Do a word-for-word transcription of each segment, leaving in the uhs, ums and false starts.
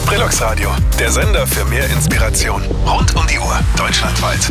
Brillux Radio, der Sender für mehr Inspiration. Rund um die Uhr, deutschlandweit.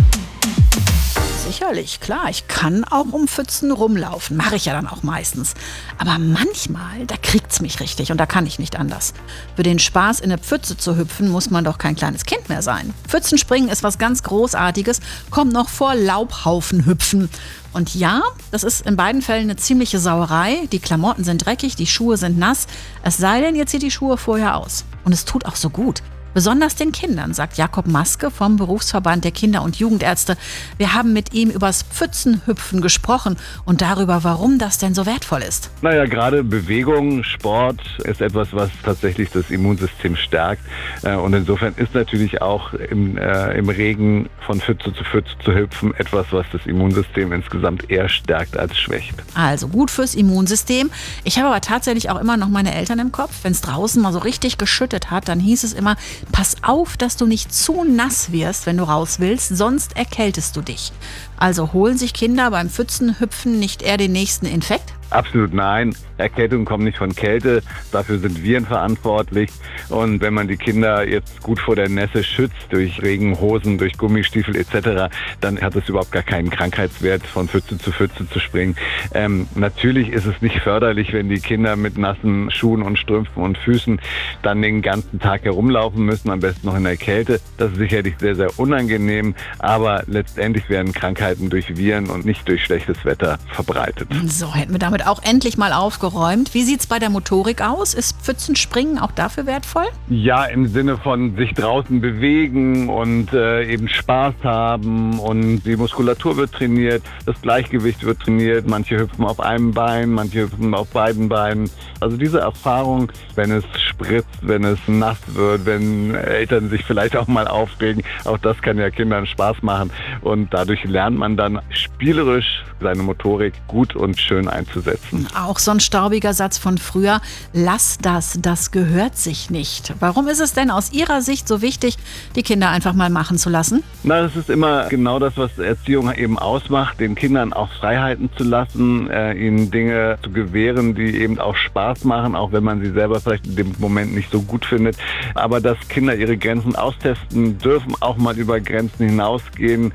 Sicherlich, klar, ich kann auch um Pfützen rumlaufen, mache ich ja dann auch meistens. Aber manchmal, da kriegt's mich richtig und da kann ich nicht anders. Für den Spaß, in eine Pfütze zu hüpfen, muss man doch kein kleines Kind mehr sein. Pfützenspringen ist was ganz Großartiges, kommt noch vor Laubhaufen hüpfen. Und ja, das ist in beiden Fällen eine ziemliche Sauerei. Die Klamotten sind dreckig, die Schuhe sind nass. Es sei denn, ihr zieht die Schuhe vorher aus. Und es tut auch so gut. Besonders den Kindern, sagt Jakob Maske vom Berufsverband der Kinder- und Jugendärzte. Wir haben mit ihm übers Pfützenhüpfen gesprochen und darüber, warum das denn so wertvoll ist. Naja, gerade Bewegung, Sport ist etwas, was tatsächlich das Immunsystem stärkt. Und insofern ist natürlich auch im, äh, im Regen von Pfütze zu Pfütze zu hüpfen etwas, was das Immunsystem insgesamt eher stärkt als schwächt. Also gut fürs Immunsystem. Ich habe aber tatsächlich auch immer noch meine Eltern im Kopf. Wenn es draußen mal so richtig geschüttet hat, dann hieß es immer, pass auf, dass du nicht zu nass wirst, wenn du raus willst, sonst erkältest du dich. Also holen sich Kinder beim Pfützenhüpfen nicht eher den nächsten Infekt? Absolut nein. Erkältungen kommen nicht von Kälte. Dafür sind Viren verantwortlich. Und wenn man die Kinder jetzt gut vor der Nässe schützt, durch Regenhosen, durch Gummistiefel et cetera, dann hat es überhaupt gar keinen Krankheitswert, von Pfütze zu Pfütze zu springen. Ähm, natürlich ist es nicht förderlich, wenn die Kinder mit nassen Schuhen und Strümpfen und Füßen dann den ganzen Tag herumlaufen müssen, am besten noch in der Kälte. Das ist sicherlich sehr, sehr unangenehm. Aber letztendlich werden Krankheiten durch Viren und nicht durch schlechtes Wetter verbreitet. So, hätten wir damit auch endlich mal aufgeräumt. Wie sieht's bei der Motorik aus? Ist Pfützenspringen auch dafür wertvoll? Ja, im Sinne von sich draußen bewegen und äh, eben Spaß haben und die Muskulatur wird trainiert, das Gleichgewicht wird trainiert, manche hüpfen auf einem Bein, manche hüpfen auf beiden Beinen. Also diese Erfahrung, wenn es spritzt, wenn es nass wird, wenn Eltern sich vielleicht auch mal aufregen, auch das kann ja Kindern Spaß machen und dadurch lernt man dann spielerisch seine Motorik gut und schön einzusetzen. Auch so ein staubiger Satz von früher, lass das, das gehört sich nicht. Warum ist es denn aus Ihrer Sicht so wichtig, die Kinder einfach mal machen zu lassen? Na, das ist immer genau das, was Erziehung eben ausmacht, den Kindern auch Freiheiten zu lassen, äh, ihnen Dinge zu gewähren, die eben auch Spaß machen, auch wenn man sie selber vielleicht in dem Moment nicht so gut findet. Aber dass Kinder ihre Grenzen austesten dürfen, auch mal über Grenzen hinausgehen,